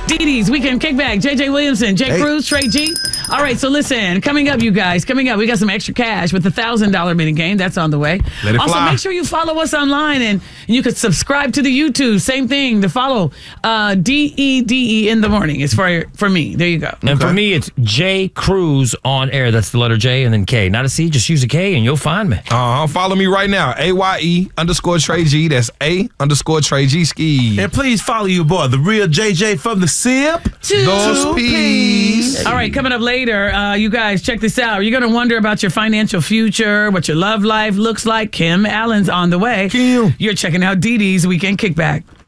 Dee Dee's Weekend Kickback. JJ Williamson, Jay Cruz, Trey G. All right, so listen, coming up, you guys, we got some extra cash with the $1,000 mini game. That's on the way. Let it also, fly. make sure you follow us online and you could subscribe to the YouTube. Same thing to follow. DEDE in the morning is for me. There you go. And for me, it's J Cruz on air. That's the letter J and then K. Not a C, just use a K and you'll find me. Follow me right now. AYE_Trey G. That's A_Trey G ski. And please follow your boy, the real JJ from the SIP. Those peas. All right, coming up later, you guys, check this out. You're going to wonder about your financial future, what your love life looks like. Kim Allen's on the way. Kim. You're checking out Dee Dee's Weekend Kickback.